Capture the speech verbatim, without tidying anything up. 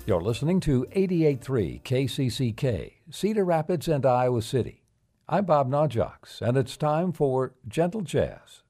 You're listening to eighty-eight point three K C C K, Cedar Rapids and Iowa City. I'm Bob Najox, and it's time for Gentle Jazz.